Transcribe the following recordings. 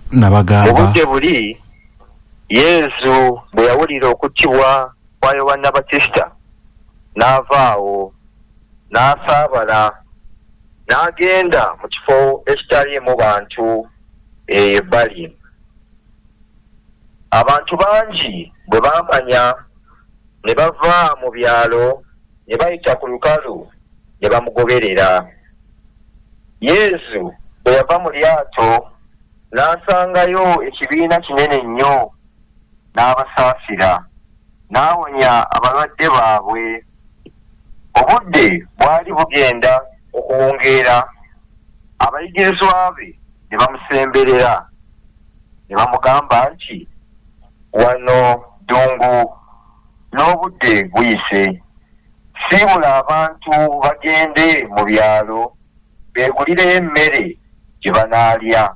nabagamba obudde buli Yesu bwe yawulira okuttibwa kwa Yowaana Batisita n'avaawo n'asaabala n'agenda mu kifo ekitaliimu bantu ebbali. Abantu bangi bwe baamanya ne bava mu byalo ne bayita ku lukalu ne bamugoberera. Yesu bwe yava mu lyato n'asangayo ekibiina kinene nnyo n'abasaasira n'awonya abalwadde baabwe. Obudde bwali bugenda okuwungeera, abayigirizwa be ne bamusemberera ne bamugamba nti wano ddungu n'obudde buyise, siibula abantu bagende mu byalo beegulireyo emmere gye banaalya.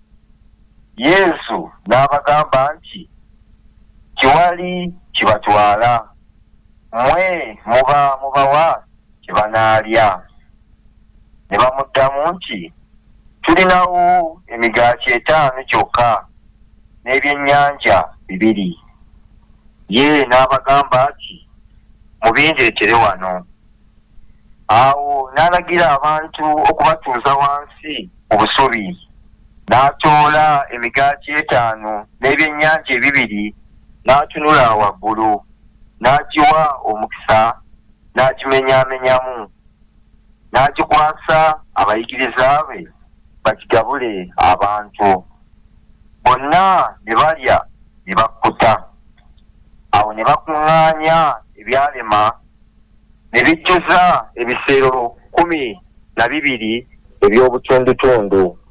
Yesu n'abagamba nti kiwali kibatwala, mmwe muba mubawa kye banaalya. Ne bamuddamu nti tulinawo emigaati 5 gyokka n'ebyennyanja 2. Ye n'abagamba ati mubindeetere wano. Awo n'alagira abantu okubatuuza wansi mu busubi, n'atoola emigaati 5 n'ebyennyanja 2 n'atunula waggulu, n'agiwa omukisa, n'agimenyaamenyamu, n'agikwasa abayigiriza be bagigabule abantu. Bonna ne balya ne bakkuta. Awo ne bakuŋŋaanya ebyalema ne bijjuza ebisero 12 eby'obutundutundu.